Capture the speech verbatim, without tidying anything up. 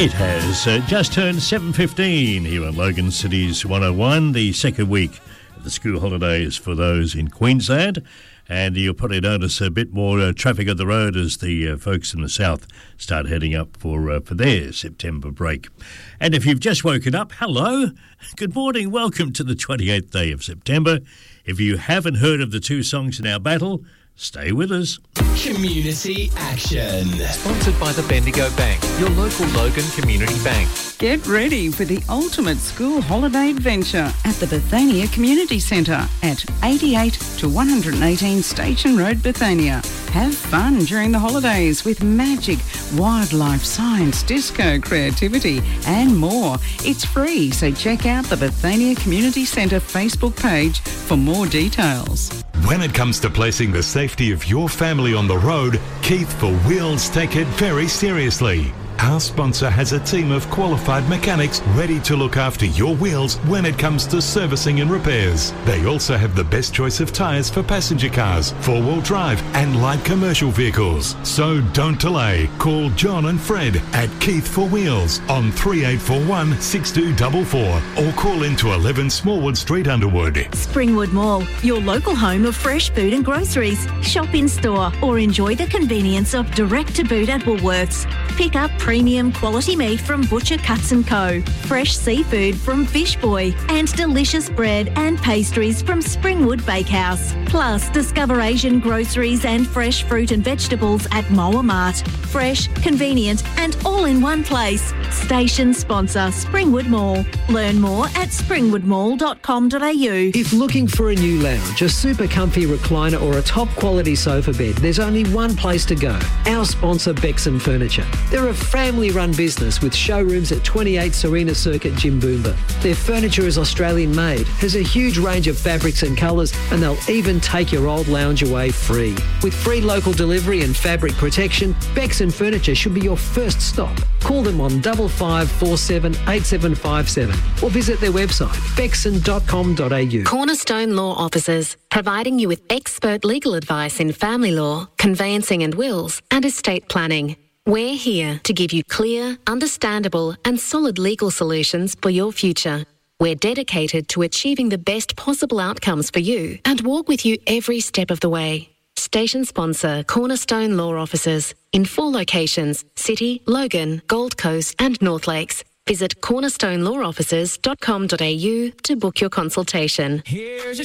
It has uh, just turned seven fifteen here on Logan City's one oh one, the second week of the school holidays for those in Queensland. And you'll probably notice a bit more uh, traffic on the road as the uh, folks in the south start heading up for uh, for their September break. And if you've just woken up, hello, good morning, welcome to the twenty-eighth day of September. If you haven't heard of the two songs in our battle, stay with us. Community Action. Sponsored by the Bendigo Bank, your local Logan Community Bank. Get ready for the ultimate school holiday adventure at the Bethania Community Centre at eighty-eight to one eighteen Station Road, Bethania. Have fun during the holidays with magic, wildlife, science, disco, creativity and more. It's free, so check out the Bethania Community Centre Facebook page for more details. When it comes to placing the safety of your family on the road, Keith for Wheels take it very seriously. Our sponsor has a team of qualified mechanics ready to look after your wheels when it comes to servicing and repairs. They also have the best choice of tyres for passenger cars, four-wheel drive and light commercial vehicles. So don't delay. Call John and Fred at Keith for Wheels on three eight four one, six two four four or call into eleven Smallwood Street, Underwood. Springwood Mall, your local home of fresh food and groceries. Shop in store or enjoy the convenience of direct to boot at Woolworths. Pick up premium quality meat from Butcher Cuts and Co, fresh seafood from Fish Boy, and delicious bread and pastries from Springwood Bakehouse. Plus, discover Asian groceries and fresh fruit and vegetables at Moa Mart. Fresh, convenient, and all in one place. Station sponsor Springwood Mall. Learn more at springwood mall dot com dot a u. If looking for a new lounge, a super comfy recliner or a top quality sofa bed, there's only one place to go. Our sponsor, Bexon Furniture. They're a family-run business with showrooms at twenty-eight Serena Circuit, Jimboomba. Their furniture is Australian-made, has a huge range of fabrics and colours, and they'll even take your old lounge away free. With free local delivery and fabric protection, Bexon Furniture should be your first stop. Call them on double five four seven eight seven five seven or visit their website, bexon dot com dot a u. Cornerstone Law Officers, providing you with expert legal advice in family law, conveyancing and wills, and estate planning. We're here to give you clear, understandable and solid legal solutions for your future. We're dedicated to achieving the best possible outcomes for you and walk with you every step of the way. Station sponsor Cornerstone Law Officers in four locations: City, Logan, Gold Coast and North Lakes. Visit cornerstone law officers dot com dot a u to book your consultation. Here's